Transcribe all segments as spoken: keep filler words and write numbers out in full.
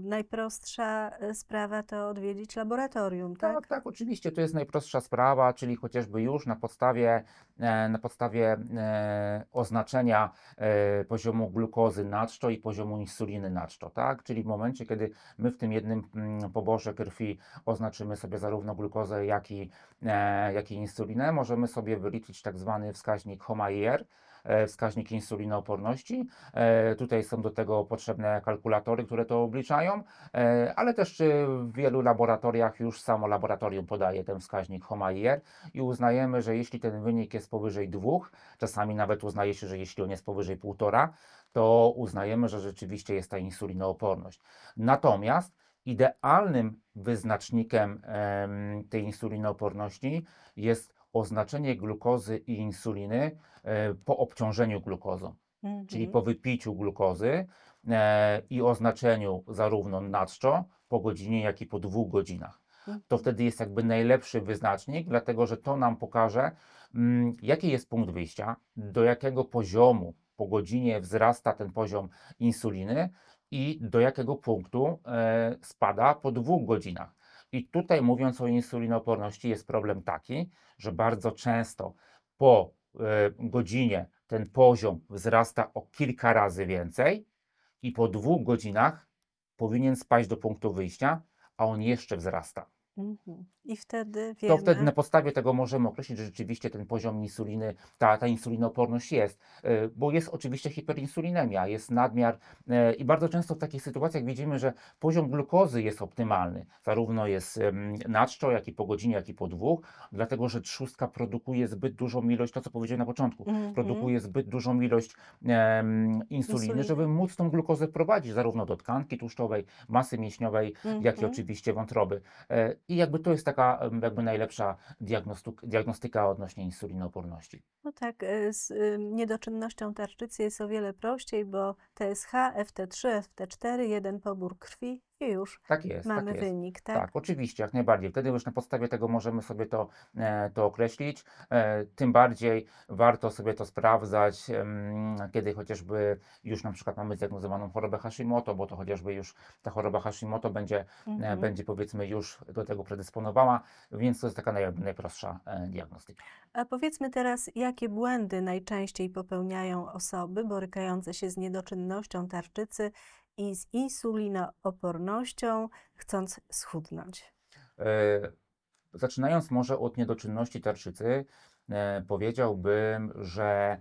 najprostsza e, sprawa to odwiedzić laboratorium, Tak, tak? tak, oczywiście to jest najprostsza sprawa, czyli chociażby już na podstawie, e, na podstawie e, oznaczenia e, poziomu glukozy nadczczo i poziomu insuliny nadczczo, tak? Czyli w momencie, kiedy my w tym jednym mm, poborze krwi oznaczymy sobie zarówno glukozę, jak i, e, jak i insulinę, możemy sobie wyliczyć tak zwany wskaźnik HOMA-I R, e, wskaźnik insulinooporności. E, tutaj są do tego potrzebne kalkulatory, które to obliczają. E, ale też e, w wielu laboratoriach już samo laboratorium podaje ten wskaźnik HOMA-I R i uznajemy, że jeśli ten wynik jest powyżej dwóch, czasami nawet uznaje się, że jeśli on jest powyżej półtora, to uznajemy, że rzeczywiście jest ta insulinooporność. Natomiast idealnym wyznacznikiem em, tej insulinooporności jest oznaczenie glukozy i insuliny e, po obciążeniu glukozą, czyli Mhm. po wypiciu glukozy e, i oznaczeniu zarówno nadczczo po godzinie, jak i po dwóch godzinach. To Mhm. wtedy jest jakby najlepszy wyznacznik, dlatego że to nam pokaże, mm, jaki jest punkt wyjścia, do jakiego poziomu po godzinie wzrasta ten poziom insuliny i do jakiego punktu e, spada po dwóch godzinach. I tutaj mówiąc o insulinooporności jest problem taki, że bardzo często po e, godzinie ten poziom wzrasta o kilka razy więcej i po dwóch godzinach powinien spaść do punktu wyjścia, a on jeszcze wzrasta. Mhm. I wtedy To wtedy na wiemy, podstawie tego możemy określić, że rzeczywiście ten poziom insuliny, ta, ta insulinooporność jest, e, bo jest oczywiście hiperinsulinemia, jest nadmiar e, i bardzo często w takich sytuacjach widzimy, że poziom glukozy jest optymalny, zarówno jest em, nadczczo, jak i po godzinie, jak i po dwóch, dlatego że trzustka produkuje zbyt dużą ilość, to co powiedziałem na początku, mhm, produkuje zbyt dużą ilość em, insuliny, żeby insuliny. móc tą glukozę wprowadzić zarówno do tkanki tłuszczowej, masy mięśniowej, jak i Mhm. oczywiście wątroby. E, I jakby to jest taka em, jakby najlepsza diagnostyk, diagnostyka odnośnie insulinooporności. No tak, e, z y, niedoczynnością tarczycy jest o wiele prościej, bo T S H, F T trzy, F T cztery, jeden pobór krwi i już Tak jest, tak mamy jest. wynik, Tak, tak? oczywiście, jak najbardziej. Wtedy już na podstawie tego możemy sobie to, e, to określić. E, tym bardziej warto sobie to sprawdzać, em, kiedy chociażby już na przykład mamy zdiagnozowaną chorobę Hashimoto, bo to chociażby już ta choroba Hashimoto będzie, e, Mhm. będzie powiedzmy już do tego predysponowała, więc to jest taka naj, najprostsza e, diagnostyka. A powiedzmy teraz, jakie błędy najczęściej popełniają osoby borykające się z niedoczynnością tarczycy i z insulinoopornością, chcąc schudnąć? E, Zaczynając może od niedoczynności tarczycy, e, powiedziałbym, że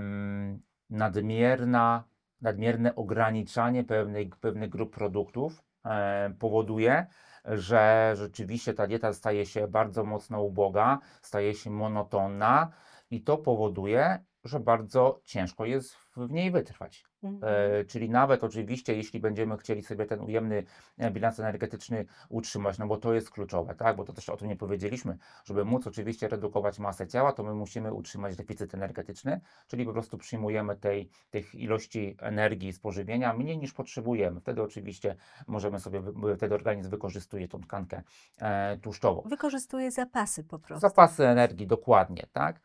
em, nadmierna, nadmierne ograniczanie pewnych, pewnych grup produktów e, powoduje, że rzeczywiście ta dieta staje się bardzo mocno uboga, staje się monotonna i to powoduje, że bardzo ciężko jest w niej wytrwać. Mhm. E, czyli nawet oczywiście, jeśli będziemy chcieli sobie ten ujemny e, bilans energetyczny utrzymać, no bo to jest kluczowe, tak? Bo to też o tym nie powiedzieliśmy. Żeby móc oczywiście redukować masę ciała, to my musimy utrzymać deficyt energetyczny, czyli po prostu przyjmujemy tej, tych ilości energii z pożywienia mniej niż potrzebujemy. Wtedy oczywiście możemy sobie, wy- wtedy organizm wykorzystuje tą tkankę e, tłuszczową. Wykorzystuje zapasy po prostu. Zapasy energii, dokładnie, tak?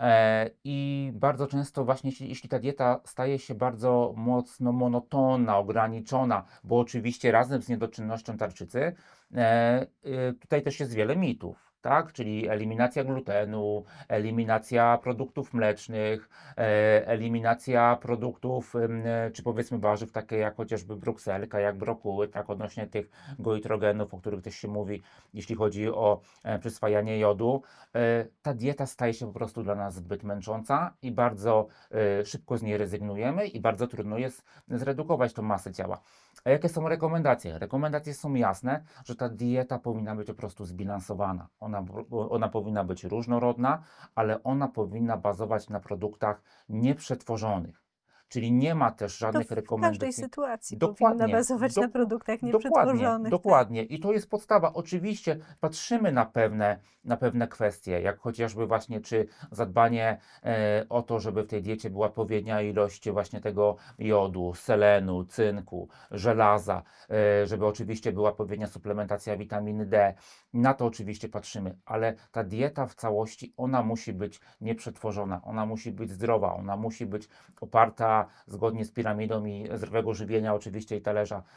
E, I bardzo często właśnie jeśli, jeśli ta dieta staje się bardzo mocno monotonna, ograniczona, bo oczywiście razem z niedoczynnością tarczycy, e, y, tutaj też jest wiele mitów, tak? Czyli eliminacja glutenu, eliminacja produktów mlecznych, e, eliminacja produktów, ym, e, czy powiedzmy warzyw, takie jak chociażby brukselka, jak brokuły, tak? Odnośnie tych goitrogenów, o których też się mówi, jeśli chodzi o e, przyswajanie jodu. E, ta dieta staje się po prostu dla nas zbyt męcząca i bardzo e, szybko z niej rezygnujemy i bardzo trudno jest zredukować tą masę ciała. A jakie są rekomendacje? Rekomendacje są jasne, że ta dieta powinna być po prostu zbilansowana. Ona, ona powinna być różnorodna, ale ona powinna bazować na produktach nieprzetworzonych. Czyli nie ma też To żadnych w każdej rekomendacji. sytuacji powinna Dokładnie, bazować na doku- produktach dokładnie, nieprzetworzonych, tak? dokładnie. I to jest podstawa. Oczywiście patrzymy na pewne, na pewne kwestie, jak chociażby właśnie czy zadbanie e, o to, żeby w tej diecie była odpowiednia ilość właśnie tego jodu, selenu, cynku, żelaza, e, żeby oczywiście była odpowiednia suplementacja witaminy D. Na to oczywiście patrzymy, ale ta dieta w całości, ona musi być nieprzetworzona, ona musi być zdrowa, ona musi być oparta zgodnie z piramidą i zdrowego żywienia oczywiście i talerza